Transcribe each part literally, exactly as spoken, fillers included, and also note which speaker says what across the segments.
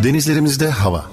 Speaker 1: Denizlerimizde hava.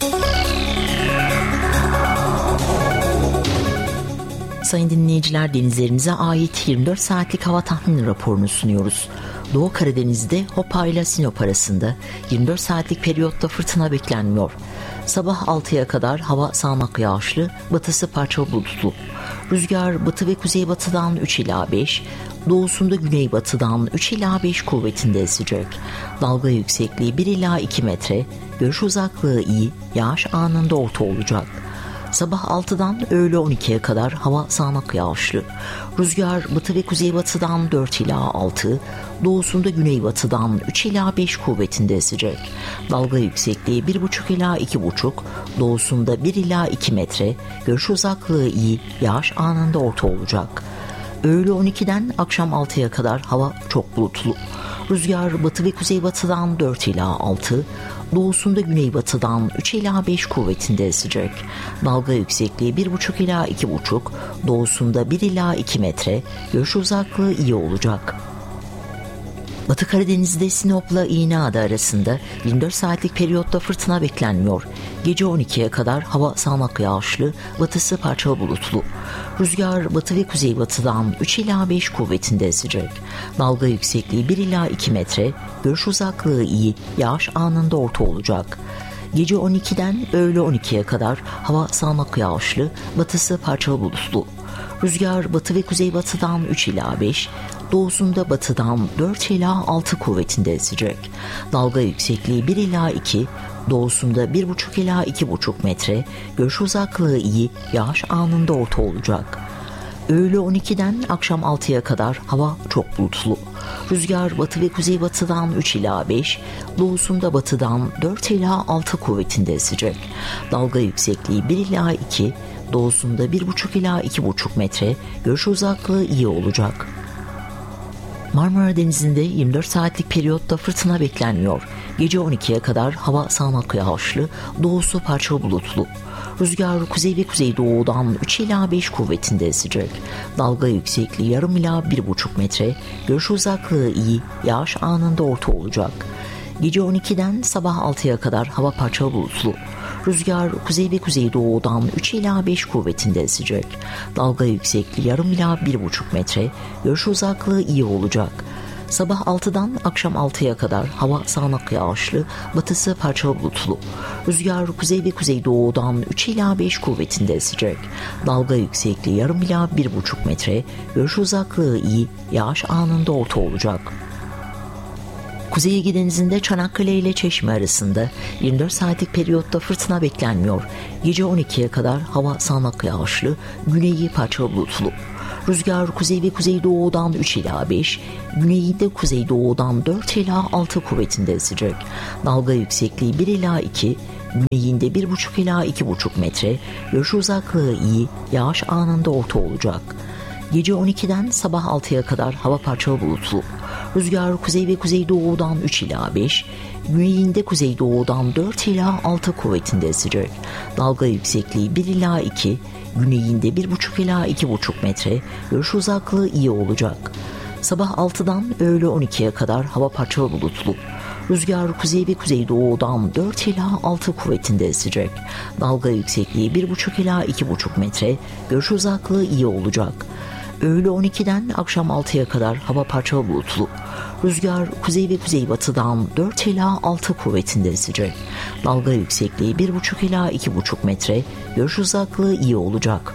Speaker 2: Sayın dinleyiciler, denizlerimize ait yirmi dört saatlik hava tahmini raporunu sunuyoruz. Doğu Karadeniz'de Hopa ile Sinop arasında yirmi dört saatlik periyotta fırtına beklenmiyor. Sabah altıya kadar hava sağanak yağışlı, batısı parçalı bulutlu. Rüzgar batı ve kuzeybatıdan üç ila beş, doğusunda güneybatıdan üç ila beş kuvvetinde esecek. Dalga yüksekliği bir ila iki metre, görüş uzaklığı iyi, yağış anında orta olacak. Sabah altıdan öğle on ikiye kadar hava sağanak yağışlı. Rüzgar batı ve kuzeybatıdan dört ila altı, doğusunda güneybatıdan üç ila beş kuvvetinde esecek. Dalga yüksekliği bir buçuk ila iki buçuk, doğusunda bir ila iki metre, görüş uzaklığı iyi, yağış anında orta olacak. Öğle on ikiden akşam altıya kadar hava çok bulutlu. Rüzgar batı ve kuzeybatıdan dört ila altı, doğusunda güneybatıdan üç ila beş kuvvetinde esecek. Dalga yüksekliği bir buçuk ila iki buçuk, doğusunda bir ila iki metre, görüş uzaklığı iyi olacak. Batı Karadeniz'de Sinop'la İğneada arasında yirmi dört saatlik periyotta fırtına beklenmiyor. Gece on ikiye kadar hava sağanak yağışlı, batısı parçalı bulutlu. Rüzgar batı ve kuzeybatıdan üç ila beş kuvvetinde esecek. Dalga yüksekliği bir ila iki metre, görüş uzaklığı iyi, yağış anında orta olacak. Gece on ikiden öğle on ikiye kadar hava sağanak yağışlı, batısı parçalı bulutlu. Rüzgar batı ve kuzeybatıdan üç ila beş, doğusunda batıdan dört ila altı kuvvetinde esecek. Dalga yüksekliği bir ila iki, doğusunda bir buçuk ila iki buçuk metre, görüş uzaklığı iyi, yağış anında orta olacak. Öğle on ikiden akşam altıya kadar hava çok bulutlu. Rüzgar batı ve kuzeybatıdan üç ila beş, doğusunda batıdan dört ila altı kuvvetinde esecek. Dalga yüksekliği bir ila iki, doğusunda bir buçuk ila iki buçuk metre, görüş uzaklığı iyi olacak. Marmara Denizi'nde yirmi dört saatlik periyotta fırtına beklenmiyor. Gece on ikiye kadar hava sağanak yağışlı, doğusu parçalı bulutlu. Rüzgar kuzey ve kuzeydoğudan üç ila beş kuvvetinde esecek. Dalga yüksekliği yarım ila bir buçuk metre, görüş uzaklığı iyi, yağış anında orta olacak. Gece on ikiden sabah altıya kadar hava parçalı bulutlu. Rüzgar kuzey ve kuzeydoğudan üç ila beş kuvvetinde esecek. Dalga yüksekliği yarım ila bir buçuk metre, görüş uzaklığı iyi olacak. Sabah altıdan akşam altıya kadar hava sağanak yağışlı, batısı parçalı bulutlu. Rüzgar kuzey ve kuzeydoğudan üç ila beş kuvvetinde esecek. Dalga yüksekliği yarım ila bir buçuk metre, görüş uzaklığı iyi, yağış anında orta olacak. Kuzey Ege Denizi'nde Çanakkale ile Çeşme arasında yirmi dört saatlik periyotta fırtına beklenmiyor. Gece on ikiye kadar hava sağanak yağışlı, güneyi parçalı bulutlu. Rüzgar kuzey ve kuzeydoğudan üç ila beş, güneyinde kuzeydoğudan dört ila altı kuvvetinde esecek. Dalga yüksekliği bir ila iki, güneyinde bir buçuk ila iki buçuk metre, görüş uzaklığı iyi, yağış anında orta olacak. Gece on ikiden sabah altıya kadar hava parçalı bulutlu. Rüzgar kuzey ve kuzeydoğudan üç ila beş, güneyinde kuzeydoğudan dört ila altı kuvvetinde esecek. Dalga yüksekliği bir ila iki, güneyinde bir buçuk ila iki buçuk metre, görüş uzaklığı iyi olacak. Sabah altıdan öğle on ikiye kadar hava parçalı bulutlu. Rüzgar kuzey ve kuzeydoğudan dört ila altı kuvvetinde esecek. Dalga yüksekliği bir buçuk ila iki buçuk metre, görüş uzaklığı iyi olacak. Öğle on ikiden akşam altıya kadar hava parçalı bulutlu. Rüzgar kuzey ve kuzeybatıdan dört ila altı kuvvetinde esecek. Dalga yüksekliği bir buçuk ila iki buçuk metre, görüş uzaklığı iyi olacak.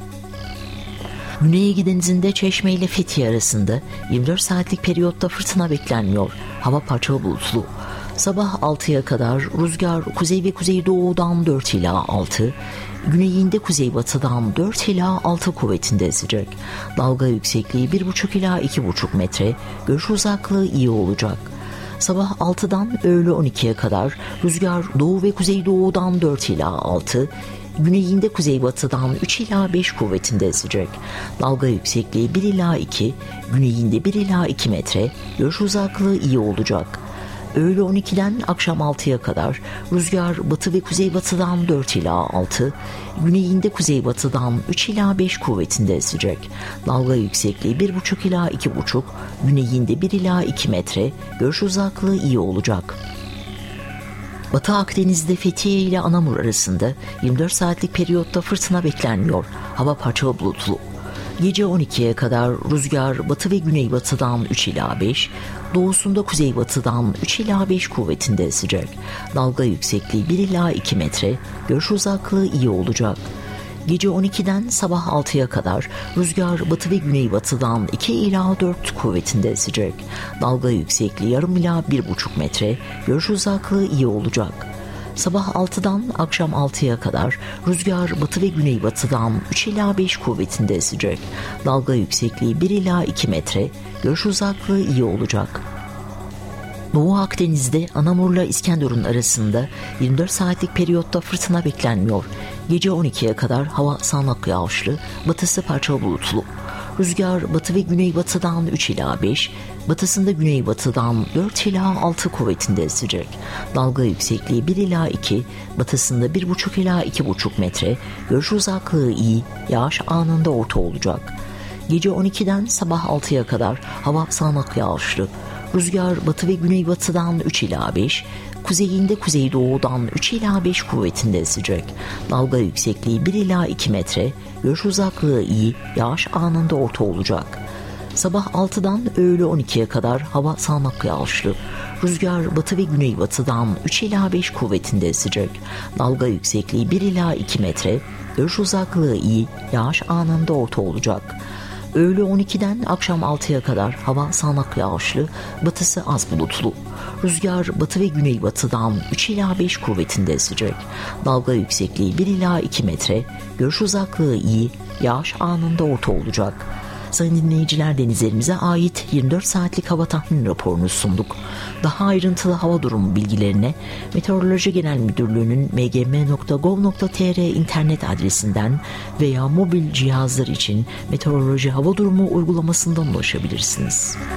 Speaker 2: Güney Ege Denizi'nde Çeşme ile Fethiye arasında yirmi dört saatlik periyotta fırtına beklenmiyor. Hava parçalı bulutlu. Sabah altıya kadar rüzgar kuzey ve kuzeydoğudan dört ila altı, güneyinde kuzeybatıdan dört ila altı kuvvetinde esecek. Dalga yüksekliği bir buçuk ila iki buçuk metre, görüş uzaklığı iyi olacak. Sabah altıdan öğle on ikiye kadar rüzgar doğu ve kuzeydoğudan dört ila altı, güneyinde kuzeybatıdan üç ila beş kuvvetinde esecek. Dalga yüksekliği bir ila iki, güneyinde bir ila iki metre, görüş uzaklığı iyi olacak. Öğle on ikiden akşam altıya kadar rüzgar batı ve kuzeybatıdan dört ila altı, güneyinde kuzeybatıdan üç ila beş kuvvetinde esecek. Dalga yüksekliği bir buçuk ila iki buçuk, güneyinde bir ila iki metre, görüş uzaklığı iyi olacak. Batı Akdeniz'de Fethiye ile Anamur arasında yirmi dört saatlik periyotta fırtına beklenmiyor. Hava parçalı bulutlu. Gece on ikiye kadar rüzgar batı ve güneybatıdan üç ila beş, doğusunda kuzeybatıdan üç ila beş kuvvetinde esecek. Dalga yüksekliği bir ila iki metre, görüş uzaklığı iyi olacak. Gece on ikiden sabah altıya kadar rüzgar batı ve güneybatıdan iki ila dört kuvvetinde esecek. Dalga yüksekliği yarım ila bir buçuk metre, görüş uzaklığı iyi olacak. Sabah altıdan akşam altıya kadar rüzgar batı ve güneybatıdan üç ila beş kuvvetinde esecek. Dalga yüksekliği bir ila iki metre, görüş uzaklığı iyi olacak. Doğu Akdeniz'de Anamur'la İskenderun arasında yirmi dört saatlik periyotta fırtına beklenmiyor. Gece on ikiye kadar hava sağanak yağışlı, batısı parçalı bulutlu. Rüzgar batı ve güneybatıdan üç ila beş, batısında güneybatıdan dört ila altı kuvvetinde esecek. Dalga yüksekliği bir ila iki, batısında bir buçuk ila iki buçuk metre, görüş uzaklığı iyi, yağış anında orta olacak. Gece on ikiden sabah altıya kadar hava sağanak yağışlı. Rüzgar batı ve güneybatıdan üç ila beş, kuzeyinde kuzeydoğudan üç ila beş kuvvetinde esecek. Dalga yüksekliği bir ila iki metre, görüş uzaklığı iyi, yağış anında orta olacak. Sabah altıdan öğle on ikiye kadar hava sağanak yağışlı. Rüzgar batı ve güneybatıdan üç ila beş kuvvetinde esecek. Dalga yüksekliği bir ila iki metre, görüş uzaklığı iyi, yağış anında orta olacak. Öğle on ikiden akşam altıya kadar hava sağanak yağışlı, batısı az bulutlu. Rüzgar batı ve güneybatıdan üç ila beş kuvvetinde esecek. Dalga yüksekliği bir ila iki metre, görüş uzaklığı iyi, yağış anında orta olacak. Sayın dinleyiciler, denizlerimize ait yirmi dört saatlik hava tahmini raporunu sunduk. Daha ayrıntılı hava durumu bilgilerine Meteoroloji Genel Müdürlüğü'nün m g m nokta gov nokta t r internet adresinden veya mobil cihazlar için Meteoroloji Hava Durumu uygulamasından ulaşabilirsiniz.